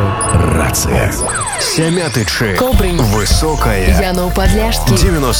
Рацыя. Сямятычы. Кобрынь. Высокая. Янов Подляшский.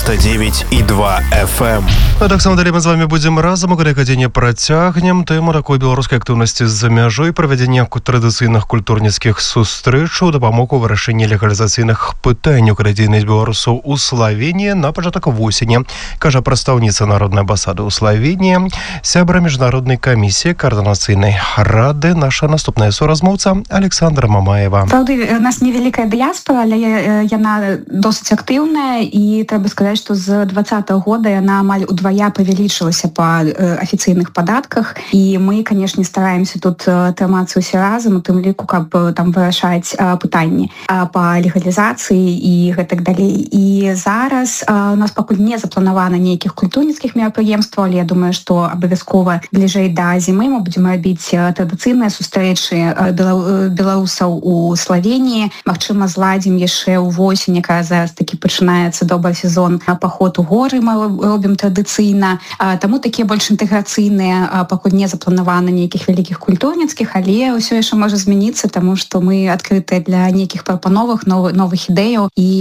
99,2 FM. А так само далей мы з вами будзем разам. У гадзіне працягнем тэму такой беларускай актыўнасці з-за мяжой, правядзення традыцыйных культурніцкіх сустрэчаў, дапамогу вырашэння легалізацыйных пытанняў крадзейнасць беларусаў у Славенії на пачатак восені, кажа прадстаўніца Народнай амбасады ў Славенії, сябра міжнароднай камісіі каардынацыйнай рады, наша наступная суразмоўца Александра Мамаева. Правда, у нас невялікая дыяспора, але яна досыць актыўная, і трэба сказаць, што з 2020 года яна амаль удвая павялічылася па афіцыйных падатках, і мы, канешне, стараемся тут трымацца ўсе разам, у тым ліку, каб там вырашаць пытанні па легалізацыі і гэтак далей. І зараз у нас пакуль не запланавана нейкіх культурніцкіх мерапрыемстваў, але я думаю, што абавязкова бліжэй да зімы мы будзем рабіць традыцыйныя сустрэчы беларусаў у Славенії. Магчыма, зладзім яшчэ ў восень, якая зараз такі пачынаецца добры сезон, паход у горы мы робім традыцыйна. Таму такія больш інтэграцыйныя, пакуль не запланавана нейкіх вялікіх культурніцкіх, але ўсё яшчэ можа змяніцца, таму што мы адкрытыя для нейкіх прапановых, новых ідэяў і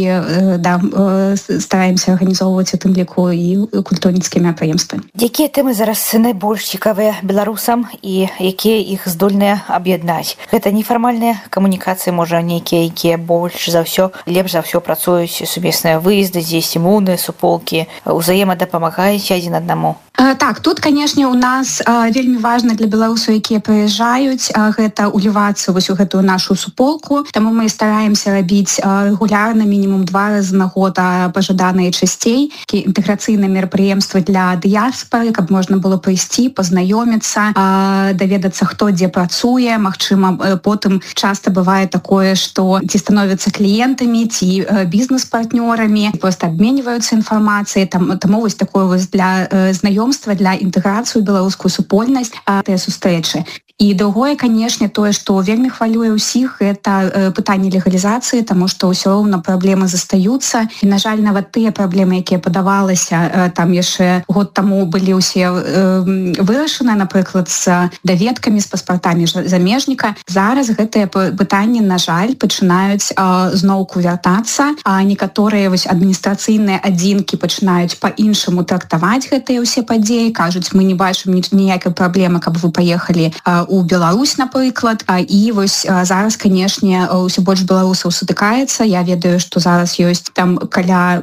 стараемся арганізоўваць у тым ліку і культурніцкія мерапрыемствы. Якія тэмы зараз найбольш цікавыя беларусам і якія іх здольныя аб'яднаць? Гэта нефармальныя камунікацыі, можа, нейкія, якія больш за ўсё, лепш за ўсё працуюць, сумесныя выезды, дзесьці моўныя суполкі, узаемадапамагаюць адзін аднаму? Так, тут, канешне, у нас вельмі важна для беларусаў, якія прыязджаюць, гэта улівацца вось у гэтую нашу суполку, таму мы стараемся рабіць рэгулярна, мінімум 2 разы на год, пажаданыя часцей, інтэграцыйныя мерапрыемствы для дыяспары, каб можна было прыйсці, пазнаёміцца, даведацца, хто дзе працуе. Магчыма, потым часта бывае такое, што ці становяцца кліентамі, ці бізнес-партнёрамі, проста абменьваюцца інфармацыяй, таму вось такое вось для знаёмства, для інтэграцыі ў беларускую супольнасць тыя сустрэчы. І другое, канешне, тое, што вельмі хвалюе ўсіх, гэта пытанне легалізацыі, таму што ўсё роўна праблемы застаюцца. І, на жаль, нават тыя праблемы, якія падавалася там яшчэ год таму былі ўсе вырашаны, напрыклад, з даведкамі, з паспартамі замежніка. Зараз гэтыя пытанні, на жаль, пачынаюць зноўку вяртацца, а некаторыя вось адміністрацыйныя адзінкі пачынаюць па-іншаму трактаваць гэтыя ўсе падзеі, кажуць, мы не бачым ніякай праблемы, каб вы паехалі у Беларусь, напрыклад. І вось зараз, канешне, ўсё больш беларусаў сутыкаецца. Я ведаю, што зараз ёсць там каля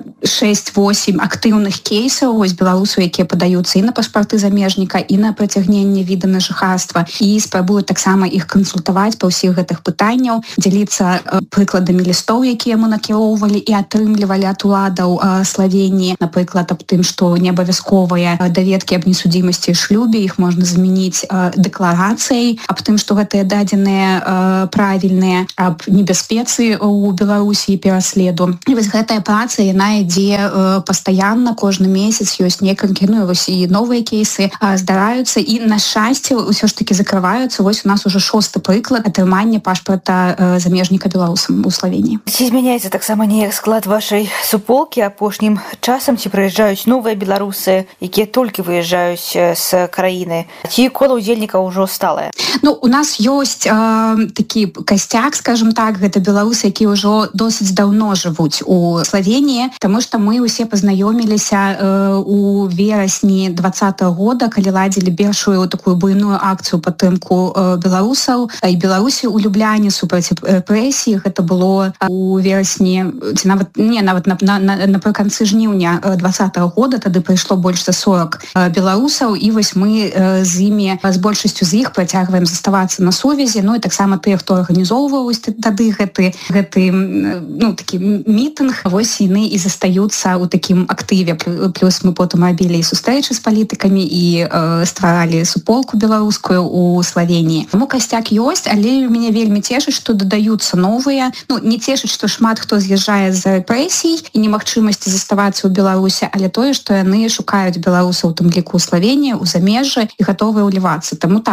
6-8 актыўных кейсаў вось беларусаў, якія падаюцца і на пашпарты замежніка, і на прыцягненне віда на жыхарства, і спрабуюць таксама іх кансультаваць па ўсіх гэтых пытанняў, дзяліцца прыкладамі лістоў, якія мы накіроўвалі і атрымлівалі ад уладаў Славенії, напрыклад, аб тым, што не абавязковыя даведкі аб несудзімасці і шлюбе, іх можна замяніць дэкларацыяй аб тым, што гэтыя дадзеныя правільныя, аб небяспецы ў Беларусі і пераследу. І вось гэтая праца, яна ідзе пастаянна, кожны месяц ёсць некалькі, вось і новыя кейсы здараюцца, і, на шчасце, ўсё ж такі закрываюцца. Вось у нас уже 6-й прыклад атрымання пашпарта замежніка беларусам у Славенії. Ці змяняецца таксама неяк склад вашай суполкі апошнім часам? Ці прыязджаюць новыя беларусы, якія толькі выязджаюць з краіны? Ці кола ўдзельнікаў ужо сталае? У нас ёсць такі касцяк, скажем так, гэта беларусы, якія ўжо досыць даўно жывуць у Славенії, таму што мы ўсе пазнаёміліся у верасні 2020 года, калі ладзілі першую такую буйную акцыю падтрымку беларусаў і Беларусі ў Любляне супраць рэпрэсій. Гэта было у верасні, ці нават напрыканцы жніўня 2020 года, тады прыйшло больш за 40 беларусаў, і вось мы з імі, з большасцю з іх працягваем заставацца на сувязі. І таксама тыя, хто арганізоўваў тады гэты такі мітынг, вось яны і застаюцца ў такім актыве. Плюс мы потым рабілі і сустрэчы з палітыкамі і стваралі суполку беларускую у Славенії. Таму касцяк ёсць, але мяне вельмі цешыць, што дадаюцца новыя. Не цешыць, што шмат хто з'язджае з рэпрэсій і немагчымасці заставацца ў Беларусі, але тое, што яны шукаюць беларусаў у тым ліку ў Славенії, у замежжы, і гатовыя ўлівацца. Таму так,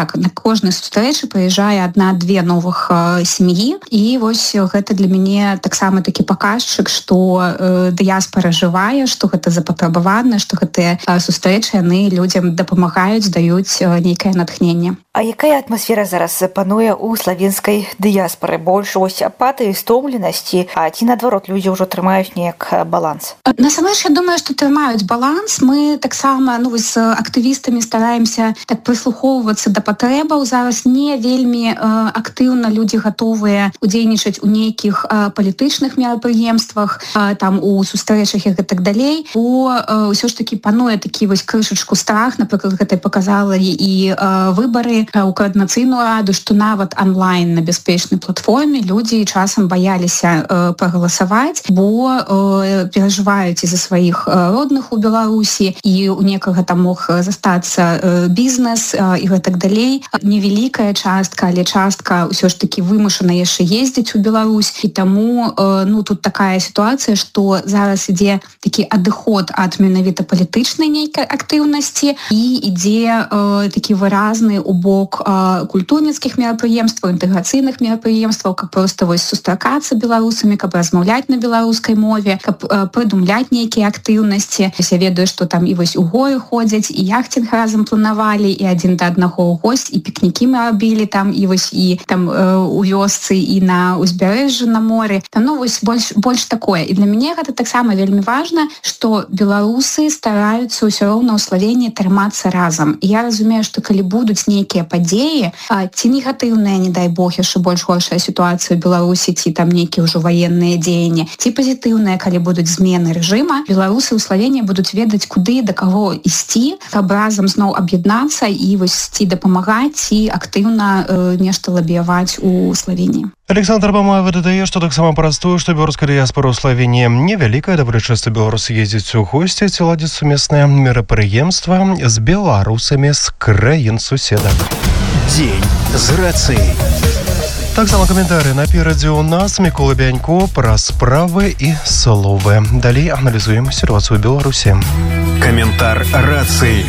кожнай сустрэчы прыязджае 1-2 новых сям'і. І вось гэта для мяне таксама такі паказчык, што дыяспара жывая, што гэта запатрабавана, што гэтыя сустрэчы яны людзям дапамагаюць, даюць нейкае натхненне. А якая атмасфера зараз пануе ў славенскай дыяспары? Больш вось апатыі, стомленасці, а ці наадварот людзі ўжо трымаюць неяк баланс? Насамрэч, я думаю, што трымаюць баланс. Мы таксама з актывістамі стараемся так прыслухоўвацца да патрэбаў. Зараз не вельмі актыўна людзі гатовыя удзельнічаць у нейкіх палітычных мерапрыемствах, там у сустрэчах і гэтак далей. Бо ўсё ж такі пануе такі вось крышачку страх, напрыклад, гэта паказала і выбары у каардынацыйную раду, што нават онлайн на бяспечнай платформе людзі часам баяліся прагаласаваць, бо перажываюць і за сваіх родных у Беларусі, і у некага там мог застацца бізнес і гэтак далей. Невялікая частка, але частка ўсё ж такі вымушана яшчэ ездзіць у Беларусь, і таму тут такая сітуацыя, што зараз ідзе такі адыход ад менавіта палітычнай нейкай актыўнасці і ідзе такі выразны у бок культурніцкіх мерапрыемстваў, інтэграцыйных мерапрыемстваў, каб проста вось сустракацца беларусамі, каб размаўляць на беларускай мове, каб прыдумляць нейкія актыўнасці. Я ведаю, што там і вось у горы ходзяць, і яхтінг разам планавалі, і адзін да аднаго ў госць, і пікнікі мы рабілі там, і вось і там у вёсцы, і на ўзбярэжжы на моры. Там вось больш такое. І для мяне гэта таксама вельмі важна, што беларусы стараюцца ўсё роўна ў Славении трымацца разам. І я разумею, што калі будуць нейкія падзеі, ці негатыўныя, не дай Бог, яшчэ больш горшая сітуацыя ў Беларусі, ці там нейкія ўжо ваенныя дзеянні, ці пазітыўныя, калі будуць змены рэжыма, беларусы ў Славении будуць ведаць, куды, да каго ісці, каб разам зноў аб'яднацца і вось ці дапамагаць, ці актыўна нешта лабіяваць у Славении. Александр Бамаева дадае, што таксама праз тое, што беларуская дыяспара ў Славении невялікая, даволі часта беларусы ездзяць у госці, ці ладзяць сумеснае мерапрыемства з беларусамі з краін суседак. Дзень з рацыяй. Таксама каментары наперадзе ў нас Мікола Бянько пра справы і словы. Далей аналізуем сітуацыю ў Беларусі. Каментар рацыі.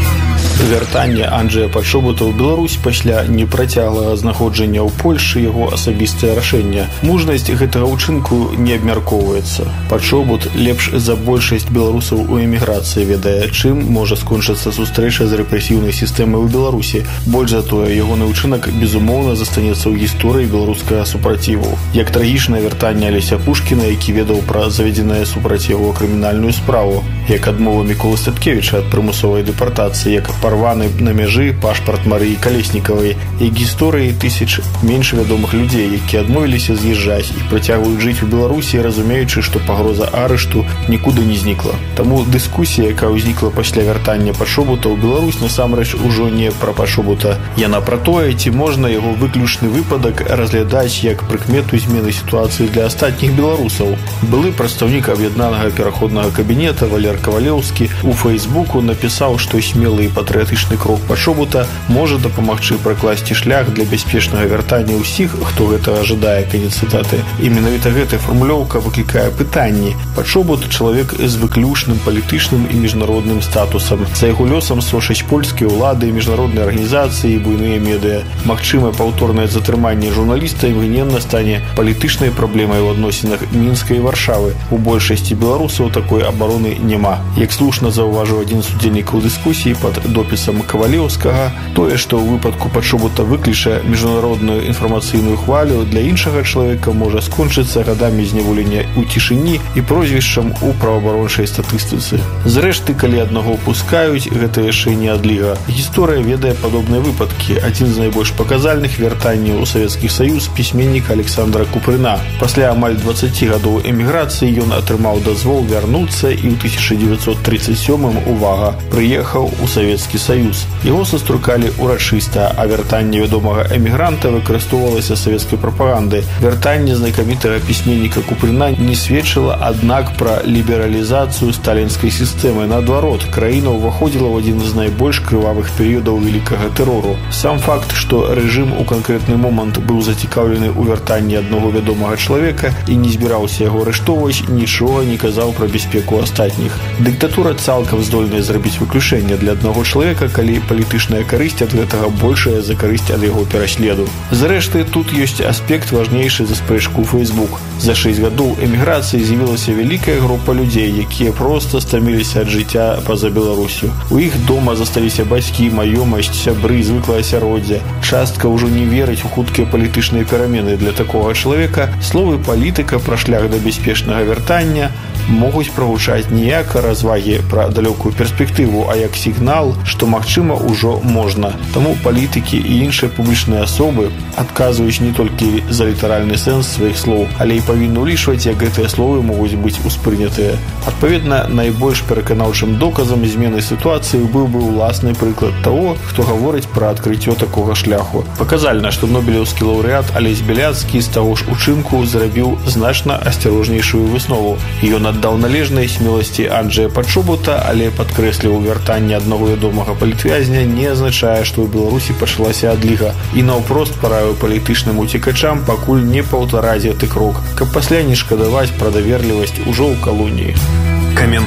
Вяртанне Анджэя Пачобута ў Беларусь пасля непрацяглага знаходжання ў Польшы яго асабістае рашэнне. Мужнасць гэтага ўчынку не абмяркоўваецца. Пачобут лепш за большасць беларусаў у эміграцыі ведае, чым можа скончыцца сустрэча з рэпрэсіўнай сістэмай у Беларусі. Больш за тое, ягоны ўчынак безумоўна застанецца ў гісторыі беларускага супраціву. Як трагічнае вяртанне Алеся Пушкіна, які ведаў пра заведзенае супраць яго крымінальную справу, як адмова Міколы Статкевіча ад прымусовай дэпартацыі, як парваны на мяжы пашпарт Марыі Калеснікавай, як гісторыі тысяч менш вядомых людзей, якія адмовіліся з'язджаць і працягваюць жыць у Беларусі, разумеючы, што пагроза арышту нікуды не знікла. Таму дыскусія, якая ўзнікла пасля вяртання Пачобута ў Беларусь, насамрэч ужо не пра Пачобута. Яна пра тое, ці можна яго выключны выпадак разглядаць як прыкмету змены сітуацыі для астатніх беларусаў. Былы прадстаўнік аб'яднанага пераходнага кабінета Валер Кавалеўскі у Фейсбуку напісаў, што смелы і патрыятычны крок Пачобута можа дапамагчы пракласці шлях для бяспечнага вяртання ўсіх, хто гэтага жадае. Канец цытаты. І менавіта гэтая фармулёўка выклікае пытанні. Пачобут чалавек з выключным палітычным і міжнародным статусам. За яго лёсам сочаць польскія ўлады, міжнародныя арганізацыі і буйныя медыа. Магчымае паўторнае затрыманне журналіста імгненна стане палітычнай праблемай у адносінах Мінска і Варшавы. У большасці беларусаў такой абароны няма. Як слушна заўважыў адзін з удзельнікаў дыскусіі пад допісам Кавалеўскага, тое, што ў выпадку Пачобута выкліча міжнародную інфармацыйную хвалю, для іншага чалавека можа скончыцца гадамі зняволення ў цішыні і прозвішчам у праваабарончай статыстыцы. Зрэшты, калі аднаго пускаюць, гэта яшчэ не адліга. Гісторыя ведае падобныя выпадкі. Адзін з найбольш паказальных вяртанняў у Савецкі Саюз пісьменніка Александра Купрына. Пасля амаль 20 гадоў эміграцыі ён атрымаў дазвол вярнуцца і ў 1937 увага, прыехаў у Савецкі Саюз. Яго саструкалі урачыста, а вяртанне вядомага эмігранта выкарыстоўвалася савецкай прапагандай. Вяртанне знакамітага пісьменніка Купрына не сведчыла, аднак, пра лібералізацыю сталінскай сістэмы. Наадварот, краіна ўваходзіла ў адзін з найбольш крывавых перыядаў вялікага тэрору. Сам факт, што рэжым у канкрэтны момант быў зацікаўлены ў вяртанні аднаго вядомага чалавека і не збіраўся яго арыштоўваць, нічога не казаў пра бяспеку астатніх. Дыктатура цалкам здольная зрабіць выключэнне для аднаго чалавека чалавека, калі палітычная карысць ад гэтага большая за карысць ад яго пераследу. Зрэшты, тут ёсць аспект важнейшы за спрэчку ў Facebook. За 6 гадоў эміграцыі з'явілася вялікая група людзей, якія проста стаміліся ад жыцця па-за Беларусю. У іх дома засталіся бацькі, маёмасць, сябры, звыклае асяроддзе. Частка ўжо не верыць у хуткія палітычныя перамены. Для такога чалавека словы палітыка пра шлях да бяспечнага вяртання могуць прагучаць не як развагі пра далёкую перспектыву, а як сігнал, што магчыма ўжо можна. Таму палітыкі і іншыя публічныя асобы адказваюць не толькі за літаральны сэнс сваіх слоў, але і павінны ўлічваць, як гэтыя словы могуць быць успрынятыя. Адпаведна, найбольш пераканаўчым доказам змены сітуацыі быў бы ўласны прыклад таго, хто гаворыць пра адкрыццё такога шляху. Паказальна, што нобелеўскі лаўрэат Алесь Беляцкі з таго ж учынку зрабіў значна асцярожнейшую выснову. Ён аддаў належнай смеласці Анджэя Пачобута, але падкрэсліў, вяртанне аднаго вядомага палітвязня не азначае, што ў Беларусі пачалася адліга, і наўпрост параіў палітычным уцекачам пакуль не паўтараць гэты крок, каб пасля не шкадаваць пра даверлівасць ужо ў калоніі. Каментар